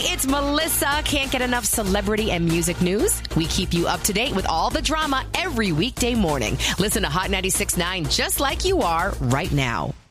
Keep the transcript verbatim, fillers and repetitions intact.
it's Melissa. Can't get enough celebrity and music news? We keep you up to date with all the drama every weekday morning. Listen to Hot ninety-six point nine just like you are right now.